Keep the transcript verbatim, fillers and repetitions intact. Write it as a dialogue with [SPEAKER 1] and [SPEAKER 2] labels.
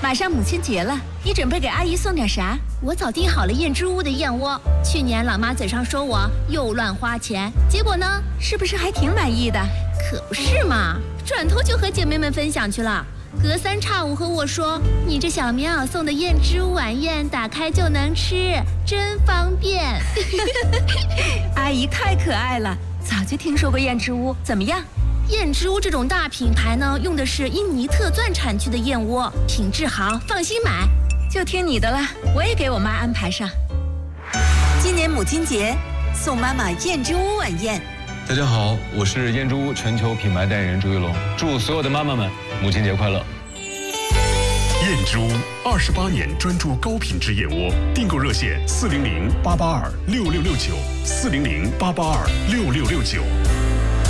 [SPEAKER 1] 马上母亲节了，你准备给阿姨送点啥？
[SPEAKER 2] 我早订好了燕之屋的燕窝。去年老妈嘴上说我又乱花钱，结果呢，
[SPEAKER 1] 是不是还挺满意的？
[SPEAKER 2] 可不是嘛，转头就和姐妹们分享去了。隔三差五和我说：“你这小棉袄送的燕之屋晚宴，打开就能吃，真方便。”
[SPEAKER 1] 阿姨太可爱了，早就听说过燕之屋，怎么样？
[SPEAKER 2] 燕之屋这种大品牌呢，用的是印尼特钻产区的燕窝，品质好，放心买。
[SPEAKER 1] 就听你的了，我也给我妈安排上。
[SPEAKER 3] 今年母亲节，送妈妈燕之屋晚宴。
[SPEAKER 4] 大家好，我是燕之屋全球品牌代言人朱一龙，祝所有的妈妈们母亲节快乐。
[SPEAKER 5] 燕之屋二十八年专注高品质燕窝，订购热线四零零八八二六六六九四零零八八二六六六九。